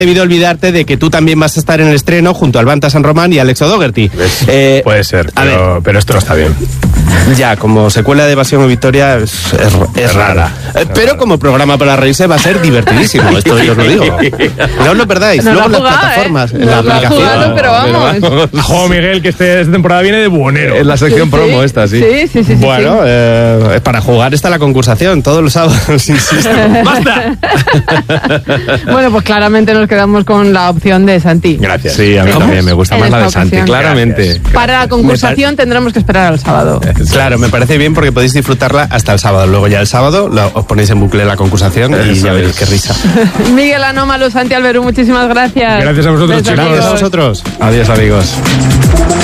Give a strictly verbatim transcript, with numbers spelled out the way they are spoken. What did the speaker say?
debido olvidarte de que tú también vas a estar en el estreno junto al Banta San Román y Alex O'Dougherty. Eh, Puede ser, pero, pero esto no está bien. Ya, como secuela de Evasión o Victoria es, es, es rara. Eh, pero como programa para reírse va a ser divertidísimo, esto yo os lo digo. No os lo perdáis. Nos Luego en las jugado, plataformas, ¿eh? en la Nos la aplicación. jugado, pero vamos. Jo, Miguel, que este, esta temporada viene de buonero. Es la sección Sí, promo sí. esta, sí. Sí, sí, sí. sí, Bueno, sí. eh, para jugar está la concursación todos los sábados, insisto. ¡Basta! Bueno, pues claramente nos quedamos con la opción de Santi. Gracias. Sí, a mí ¿Cómo? también me gusta En más la de esta Santi, ocasión. claramente. Gracias. Para la concursación tendremos que esperar al sábado. Claro, me parece bien porque podéis disfrutarla hasta el sábado. Luego ya el sábado lo- os ponéis en bucle la concursación y Eso ya veréis es. qué risa. Miguel Anómalo, Santi Alberú, muchísimas gracias. Gracias a vosotros, Besos, chicos. amigos. Gracias a vosotros. Adiós, amigos.